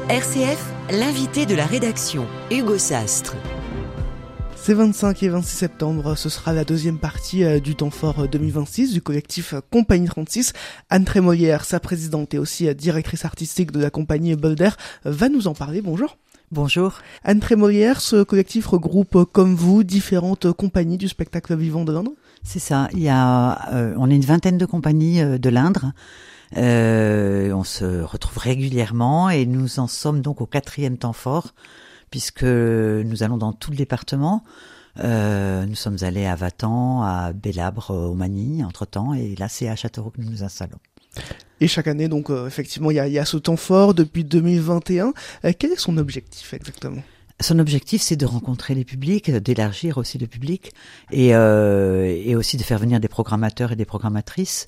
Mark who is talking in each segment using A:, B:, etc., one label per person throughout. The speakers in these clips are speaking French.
A: RCF, l'invité de la rédaction, Hugo Sastre.
B: Ces 25 et 26 septembre, ce sera la deuxième partie du temps fort 2026 du collectif Compagnie 36. Anne Trémolière, sa présidente et aussi directrice artistique de la compagnie Bolder, va nous en parler. Bonjour.
C: Bonjour.
B: Anne Trémolière, ce collectif regroupe comme vous différentes compagnies du spectacle vivant de l'Indre.
C: C'est ça, on est une vingtaine de compagnies de l'Indre. On se retrouve régulièrement et nous en sommes donc au 4e temps fort, puisque nous allons dans tout le département. Nous sommes allés à Vatan, à Bélabre, au Magny, entre-temps, et là c'est à Châteauroux que nous nous installons.
B: Et chaque année, donc effectivement, il y a ce temps fort depuis 2021. Quel est son objectif exactement ?
C: Son objectif, c'est de rencontrer les publics, d'élargir aussi le public, et aussi de faire venir des programmateurs et des programmatrices.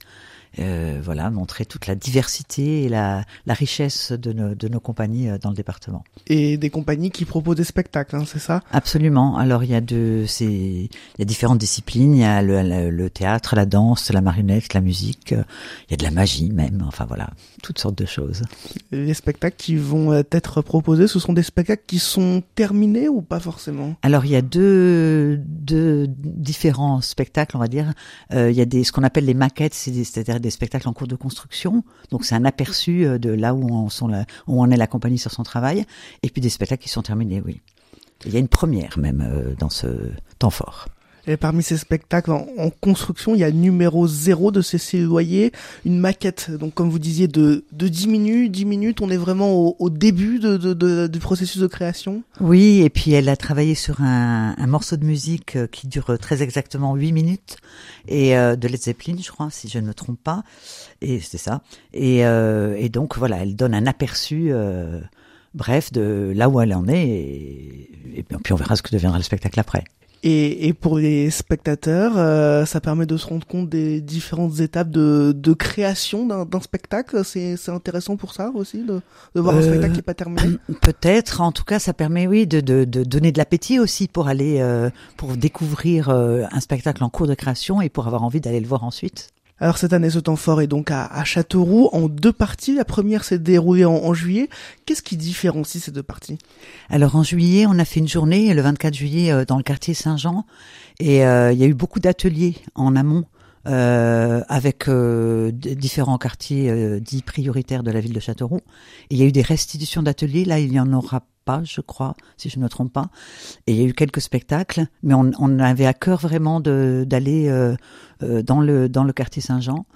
C: Montrer toute la diversité et la richesse de nos compagnies dans le département.
B: Et des compagnies qui proposent des spectacles, c'est ça ?
C: Absolument. Alors il y a différentes disciplines. Il y a le théâtre, la danse, la marionnette, la musique. Il y a de la magie même. Enfin voilà, toutes sortes de choses.
B: Les spectacles qui vont être proposés, ce sont des spectacles qui sont terminés ou pas forcément ?
C: Alors il y a deux différents spectacles, on va dire. Il y a ce qu'on appelle les maquettes, c'est-à-dire des spectacles en cours de construction, donc c'est un aperçu de là où en est la compagnie sur son travail, et puis des spectacles qui sont terminés, oui. Il y a une première même dans ce temps fort.
B: Et parmi ces spectacles en construction, il y a le numéro 0 de Cécile Loyer, une maquette, donc comme vous disiez, de 10 minutes, on est vraiment au début du processus de création.
C: Oui, et puis elle a travaillé sur un morceau de musique qui dure très exactement 8 minutes, et de Led Zeppelin, je crois, si je ne me trompe pas, et c'est ça. Et donc voilà, elle donne un aperçu bref de là où elle en est, et puis on verra ce que deviendra le spectacle après.
B: Et pour les spectateurs, ça permet de se rendre compte des différentes étapes de création d'un spectacle. C'est intéressant pour ça aussi, de voir un spectacle qui n'est pas terminé.
C: Peut-être, en tout cas, ça permet, oui, de donner de l'appétit aussi pour aller, pour découvrir un spectacle en cours de création et pour avoir envie d'aller le voir ensuite.
B: Alors cette année, ce temps fort est donc à Châteauroux en 2 parties. La première s'est déroulée en juillet. Qu'est-ce qui différencie ces 2 parties ?
C: Alors en juillet, on a fait une journée, le 24 juillet, dans le quartier Saint-Jean. Et il y a eu beaucoup d'ateliers en amont avec différents quartiers dits prioritaires de la ville de Châteauroux. Et il y a eu des restitutions d'ateliers. Là, il n'y en aura pas, je crois, si je ne me trompe pas. Et il y a eu quelques spectacles, mais on avait à cœur vraiment d'aller dans le quartier Saint-Jean,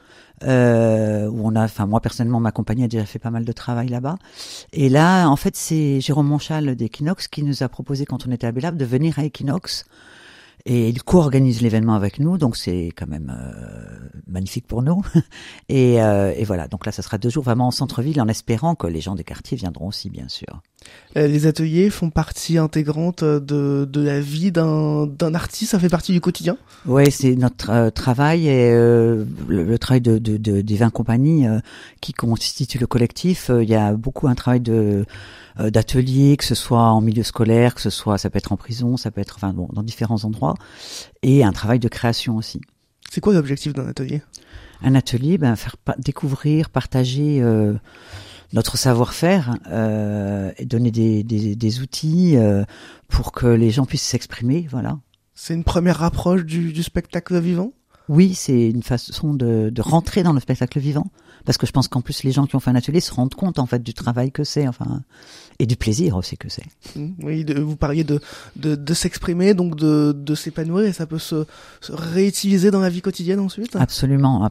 C: où moi personnellement, ma compagnie a déjà fait pas mal de travail là-bas. Et là, en fait, c'est Jérôme Monchal d'Equinox qui nous a proposé, quand on était à Bélabre, de venir à Equinox. Et il co-organise l'événement avec nous, donc c'est quand même magnifique pour nous. Et voilà, donc là, ça sera 2 jours vraiment en centre-ville, en espérant que les gens des quartiers viendront aussi, bien sûr.
B: Les ateliers font partie intégrante de la vie d'un artiste, ça fait partie du quotidien ?
C: Oui, c'est notre travail et le travail des 20 compagnies qui constituent le collectif. Il y a beaucoup un travail d'ateliers, que ce soit en milieu scolaire, ça peut être en prison, ça peut être dans différents endroits, et un travail de création aussi.
B: C'est quoi l'objectif d'un atelier ?
C: Un atelier, faire découvrir, partager notre savoir-faire et donner des outils pour que les gens puissent s'exprimer, voilà.
B: C'est une première approche du spectacle vivant ?
C: Oui, c'est une façon de rentrer dans le spectacle vivant, parce que je pense qu'en plus les gens qui ont fait un atelier se rendent compte en fait du travail que c'est, et du plaisir aussi que c'est.
B: Oui, vous parliez de s'exprimer, donc de s'épanouir, et ça peut se réutiliser dans la vie quotidienne ensuite.
C: Absolument.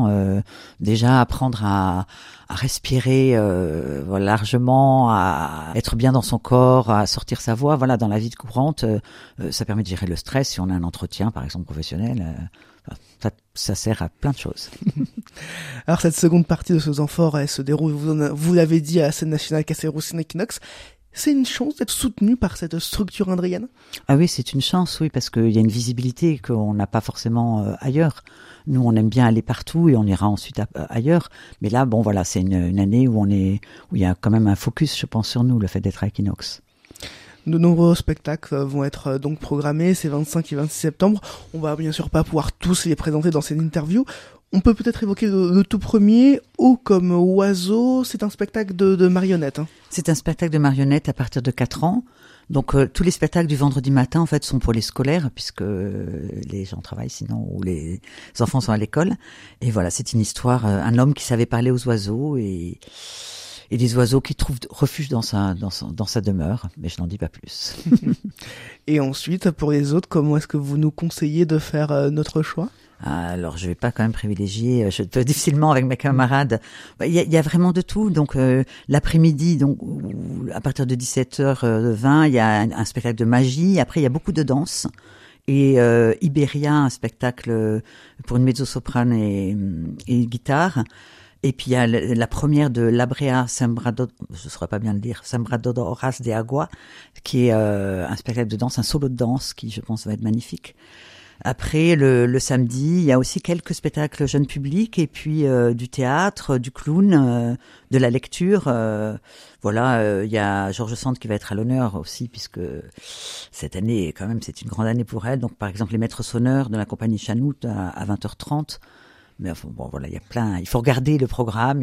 C: Déjà apprendre à respirer largement, à être bien dans son corps, à sortir sa voix, dans la vie courante, ça permet de gérer le stress si on a un entretien par exemple professionnel. Ça sert à plein de choses.
B: Alors cette seconde partie de ce temps fort, elle se déroule, vous l'avez dit, à la scène nationale Cassel-Roussine Equinox. C'est une chance d'être soutenu par cette structure indrienne ?
C: Ah oui, c'est une chance, oui, parce qu'il y a une visibilité qu'on n'a pas forcément ailleurs. Nous, on aime bien aller partout et on ira ensuite ailleurs. Mais là, c'est une année où il y a quand même un focus, je pense, sur nous, le fait d'être à Equinox.
B: De nombreux spectacles vont être donc programmés ces 25 et 26 septembre. On va bien sûr pas pouvoir tous les présenter dans cette interview. On peut peut-être évoquer le tout premier, Haut comme oiseau, c'est un spectacle de marionnettes.
C: C'est un spectacle de marionnettes à partir de 4 ans. Donc tous les spectacles du vendredi matin en fait sont pour les scolaires puisque les gens travaillent sinon ou les enfants sont à l'école. Et voilà, c'est une histoire, un homme qui savait parler aux oiseaux et des oiseaux qui trouvent refuge dans sa demeure, mais je n'en dis pas plus.
B: Et ensuite, pour les autres, comment est-ce que vous nous conseillez de faire notre choix ?
C: Alors, je vais pas quand même privilégier. Je peux difficilement avec mes camarades. Il y a vraiment de tout. Donc, l'après-midi, donc à partir de 17h20, il y a un spectacle de magie. Après, il y a beaucoup de danse. Et Iberia, un spectacle pour une mezzo-soprane et guitare. Et puis il y a la première de Labrea Sembrado, je ne saurais pas bien le dire, Sembradoras de Agua, qui est un spectacle de danse, un solo de danse qui, je pense, va être magnifique. Après, le samedi, il y a aussi quelques spectacles jeunes publics et puis du théâtre, du clown, de la lecture. Voilà, il y a Georges Sand qui va être à l'honneur aussi puisque cette année, quand même, c'est une grande année pour elle. Donc, par exemple, les maîtres sonneurs de la compagnie Chanout à 20h30. Mais enfin, bon, voilà, il y a plein. Il faut regarder le programme,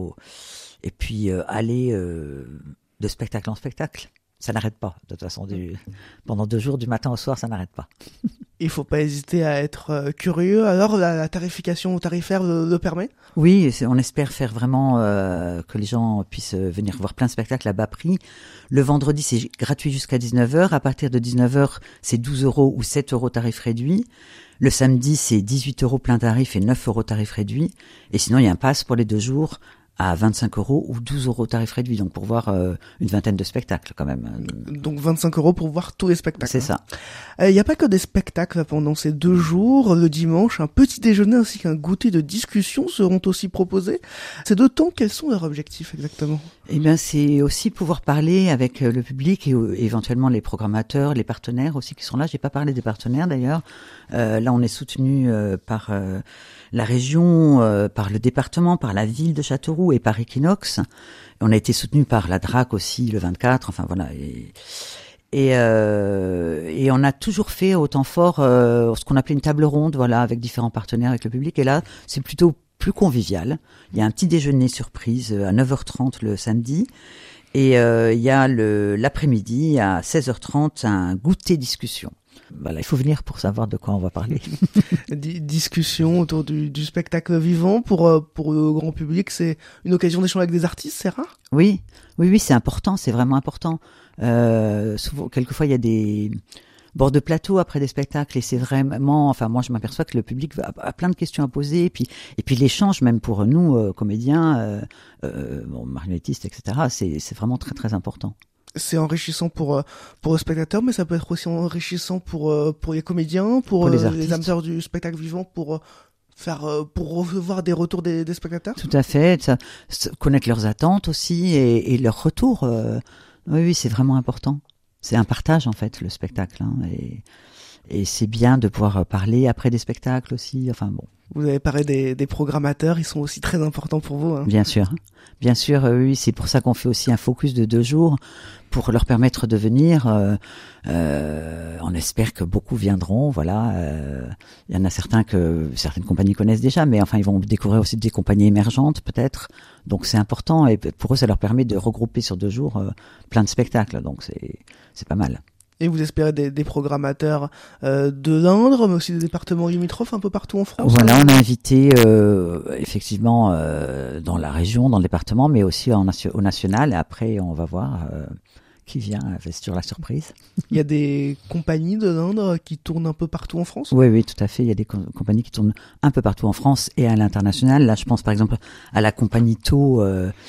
C: et puis aller de spectacle en spectacle. Ça n'arrête pas. De toute façon, pendant 2 jours, du matin au soir, ça n'arrête pas.
B: Il faut pas hésiter à être curieux. Alors, la tarification tarifaire le permet ?
C: Oui, on espère faire vraiment que les gens puissent venir voir plein de spectacles à bas prix. Le vendredi, c'est gratuit jusqu'à 19h. À partir de 19h, c'est 12 € ou 7 € tarif réduit. Le samedi, c'est 18 € plein tarif et 9 € tarif réduit. Et sinon, il y a un pass pour les 2 jours à 25 € ou 12 € tarif réduit. Donc, pour voir une vingtaine de spectacles quand même.
B: Donc, 25 € pour voir tous les spectacles.
C: C'est ça.
B: Il n'y a pas que des spectacles pendant ces 2 jours. Le dimanche, un petit déjeuner ainsi qu'un goûter de discussion seront aussi proposés. Ces 2 temps, quels sont leurs objectifs exactement ?
C: Eh bien, c'est aussi pouvoir parler avec le public et éventuellement les programmateurs, les partenaires aussi qui sont là. J'ai pas parlé des partenaires d'ailleurs. Là, on est soutenu par la région, par le département, par la ville de Châteauroux et par Equinox. On a été soutenu par la DRAC aussi le 24. Enfin voilà. Et on a toujours fait au temps fort ce qu'on appelait une table ronde, voilà, avec différents partenaires, avec le public. Et là, c'est plutôt plus convivial. Il y a un petit déjeuner surprise à 9h30 le samedi. Et il y a l'après-midi à 16h30 un goûter discussion. Voilà, il faut venir pour savoir de quoi on va parler.
B: Discussion autour du spectacle vivant pour le grand public, c'est une occasion d'échanger avec des artistes, c'est rare ?
C: Oui, c'est important, c'est vraiment important. Souvent, quelquefois, il y a des bords de plateau après des spectacles et c'est vraiment, enfin moi je m'aperçois que le public a plein de questions à poser et puis l'échange même pour nous comédiens, marionnettistes, etc. C'est vraiment très très important.
B: C'est enrichissant pour le spectateur, mais ça peut être aussi enrichissant pour les comédiens, pour les amateurs du spectacle vivant, pour recevoir des retours des spectateurs.
C: Tout à fait, connaître leurs attentes aussi et leurs retours. Oui, c'est vraiment important. C'est un partage en fait le spectacle, hein, et c'est bien de pouvoir parler après des spectacles aussi. Enfin bon.
B: Vous avez parlé des programmateurs, ils sont aussi très importants pour vous. Hein.
C: Bien sûr, oui, c'est pour ça qu'on fait aussi un focus de 2 jours pour leur permettre de venir. On espère que beaucoup viendront. Voilà, il y en a certaines compagnies connaissent déjà, mais enfin ils vont découvrir aussi des compagnies émergentes peut-être. Donc c'est important et pour eux ça leur permet de regrouper sur 2 jours plein de spectacles. Donc c'est pas mal.
B: Et vous espérez des programmateurs de l'Indre, mais aussi des départements limitrophes un peu partout en France.
C: Voilà, on a invité effectivement dans la région, dans le département, mais aussi au national. Et après, on va voir qui vient, c'est sur la surprise.
B: Il y a des compagnies de l'Indre qui tournent un peu partout en France ?
C: Oui, tout à fait. Il y a des compagnies qui tournent un peu partout en France et à l'international. Là, je pense par exemple à la compagnie Tau,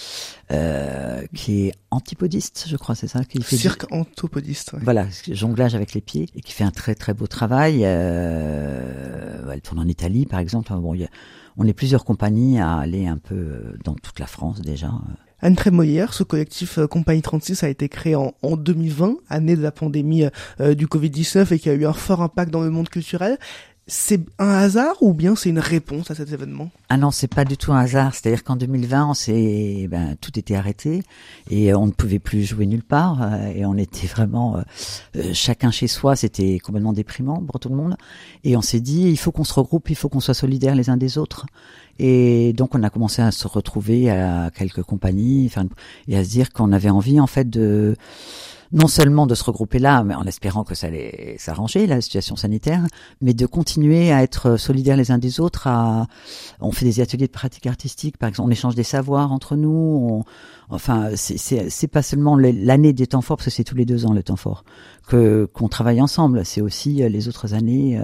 C: qui est antipodiste, je crois, c'est ça qui fait
B: cirque antipodiste. Ouais.
C: Voilà, jonglage avec les pieds et qui fait un très très beau travail. Elle tourne en Italie, par exemple. Bon, on est plusieurs compagnies à aller un peu dans toute la France déjà.
B: Anne Trémolière, ce collectif Compagnie 36 a été créé en 2020, année de la pandémie du Covid-19 et qui a eu un fort impact dans le monde culturel. C'est un hasard ou bien c'est une réponse à cet événement?
C: Ah non, c'est pas du tout un hasard. C'est-à-dire qu'en 2020, tout était arrêté et on ne pouvait plus jouer nulle part et on était vraiment chacun chez soi. C'était complètement déprimant pour tout le monde. Et on s'est dit, il faut qu'on se regroupe, il faut qu'on soit solidaires les uns des autres. Et donc on a commencé à se retrouver à quelques compagnies, et à se dire qu'on avait envie en fait de non seulement de se regrouper là, mais en espérant que ça allait s'arranger, la situation sanitaire, mais de continuer à être solidaires les uns des autres. On fait des ateliers de pratique artistique, par exemple, on échange des savoirs entre nous. C'est pas seulement l'année des temps forts, parce que c'est tous les 2 ans le temps fort, qu'on travaille ensemble. C'est aussi les autres années.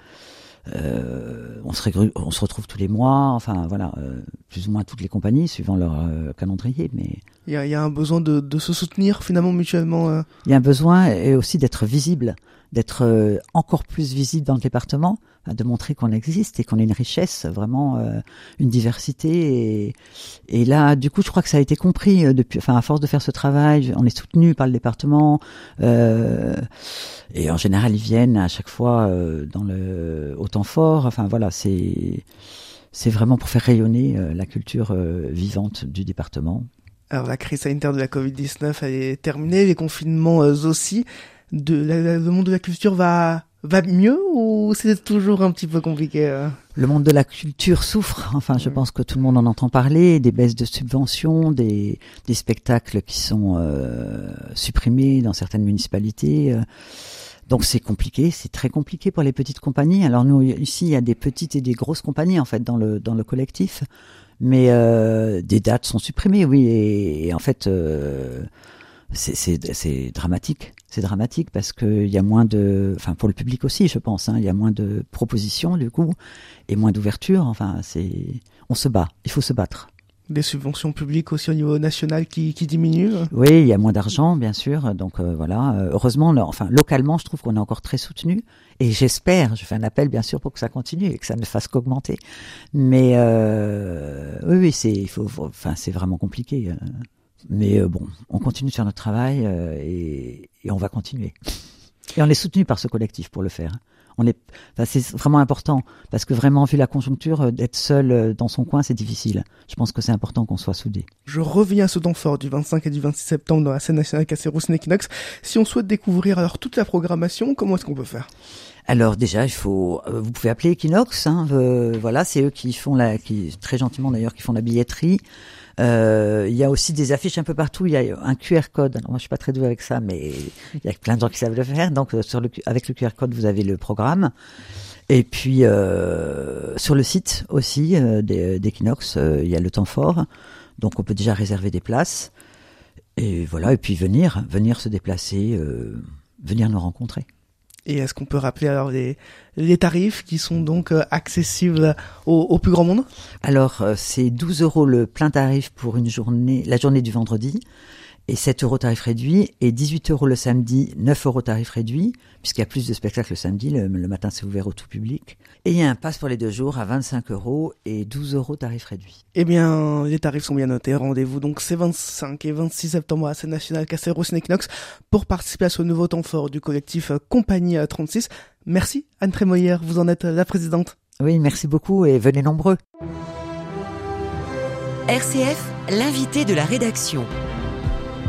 C: On se retrouve tous les mois, plus ou moins toutes les compagnies suivant leur calendrier, mais
B: il y a un besoin de se soutenir finalement mutuellement.
C: Il y a un besoin et aussi d'être visible, d'être encore plus visible dans le département, de montrer qu'on existe et qu'on a une richesse, vraiment une diversité. Et là, du coup, je crois que ça a été compris à force de faire ce travail, on est soutenu par le département. Et en général, ils viennent à chaque fois au temps fort. C'est vraiment pour faire rayonner la culture vivante du département.
B: Alors la crise sanitaire de la Covid-19 elle est terminée, les confinements aussi. Le monde de la culture va mieux ou c'est toujours un petit peu compliqué?
C: Le monde de la culture souffre. Je pense que tout le monde en entend parler, des baisses de subventions, des spectacles qui sont supprimés dans certaines municipalités. Donc c'est compliqué, c'est très compliqué pour les petites compagnies. Alors nous ici il y a des petites et des grosses compagnies en fait dans le collectif, mais des dates sont supprimées, oui, et en fait c'est dramatique. C'est dramatique parce que il y a moins pour le public aussi, je pense, il y a moins de propositions du coup et moins d'ouverture. On se bat, il faut se battre.
B: Des subventions publiques aussi au niveau national qui diminuent.
C: Oui, il y a moins d'argent, bien sûr. Donc heureusement, localement, je trouve qu'on est encore très soutenu. Et j'espère, je fais un appel bien sûr pour que ça continue et que ça ne fasse qu'augmenter. Mais oui, c'est vraiment compliqué. Mais on continue sur notre travail et on va continuer. Et on est soutenu par ce collectif pour le faire. C'est vraiment important parce que vraiment, vu la conjoncture, d'être seul dans son coin, c'est difficile. Je pense que c'est important qu'on soit soudés.
B: Je reviens à ce temps fort du 25 et du 26 septembre dans la scène nationale Cassez-Roussine-Equinox. Si on souhaite découvrir alors toute la programmation, comment est-ce qu'on peut faire?
C: Alors déjà, vous pouvez appeler Equinox. C'est eux qui font très gentiment d'ailleurs, qui font la billetterie. Il y a aussi des affiches un peu partout. Il y a un QR code. Alors, moi, je suis pas très doué avec ça, mais il y a plein de gens qui savent le faire. Donc, avec le QR code, vous avez le programme. Et puis, sur le site aussi d'Equinox, il y a le temps fort. Donc, on peut déjà réserver des places. Et voilà. Et puis venir se déplacer, venir nous rencontrer.
B: Et est-ce qu'on peut rappeler alors les tarifs qui sont donc accessibles au plus grand monde?
C: Alors, c'est 12 € le plein tarif pour la journée du vendredi, et 7 € tarif réduit, et 18 € le samedi, 9 € tarif réduit, puisqu'il y a plus de spectacles le samedi, le matin c'est ouvert au tout public. Et il y a un pass pour les 2 jours à 25 € et 12 € tarif réduit.
B: Eh bien, les tarifs sont bien notés. Rendez-vous donc ces 25 et 26 septembre à la scène nationale Cassez-Roussine-Equinox pour participer à ce nouveau temps fort du collectif Compagnie 36. Merci Anne Trémoillère, vous en êtes la présidente.
C: Oui, merci beaucoup et venez nombreux.
A: RCF, l'invité de la rédaction.